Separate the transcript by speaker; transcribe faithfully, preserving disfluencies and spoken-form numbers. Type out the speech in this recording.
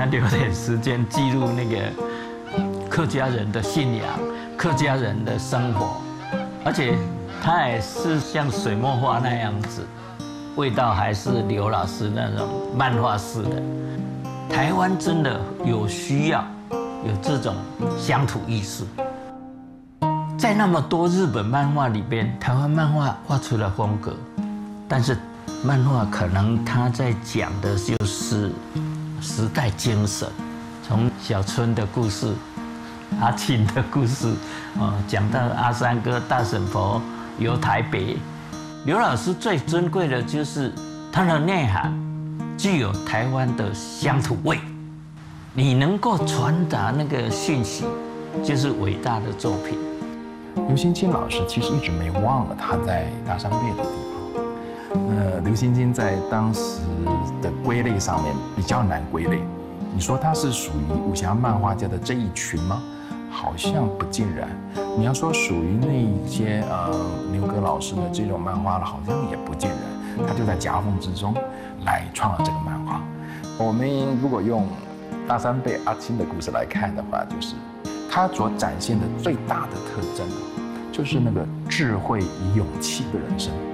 Speaker 1: 他留点时间记录那个客家人的信仰、客家人的生活，而且他也是像水墨画那样子，味道还是刘老师那种漫画式的。台湾真的有需要有这种乡土意识。在那么多日本漫画里边，台湾漫画画出了风格，但是漫画可能他在讲的就是时代精神，从小春的故事、阿庆的故事，哦，讲到阿三哥、大婶婆游台北。刘老师最珍贵的就是他的内涵具有台湾的乡土味，你能够传达那个讯息，就是伟大的作品。
Speaker 2: 刘兴金老师其实一直没忘了他在大山背的地方。呃，刘兴金在当时的归类上面比较难归类。你说他是属于武侠漫画家的这一群吗？好像不尽然。你要说属于那一些呃牛哥老师的这种漫画了，好像也不尽然。他就在夹缝之中来创了这个漫画。我们如果用大山背阿青的故事来看的话，就是他所展现的最大的特征，就是那个智慧与勇气的人生。